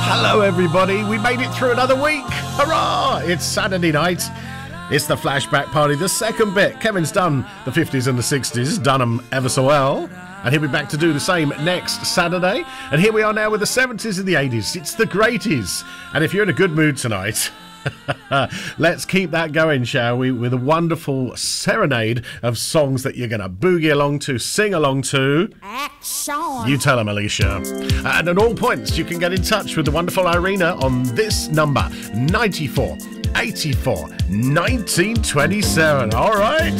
Hello, everybody. We made it through another week. Hurrah! It's Saturday night. It's the flashback party, the second bit. Kevin's done the 50s and the 60s, done them ever so well. And he'll be back to do the same next Saturday. And here we are now with the 70s and the 80s. It's the greaties. And if you're in a good mood tonight, let's keep that going, shall we? With a wonderful serenade of songs that you're going to boogie along to, sing along to. Action. You tell them, Alicia. And at all points, you can get in touch with the wonderful Irina on this number, 94 84 1927. All right.